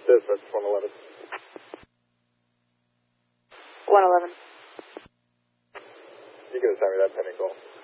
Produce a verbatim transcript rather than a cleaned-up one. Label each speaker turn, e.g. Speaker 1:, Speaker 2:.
Speaker 1: assist, that's one eleven.
Speaker 2: one eleven.
Speaker 1: You can assign me that pending call.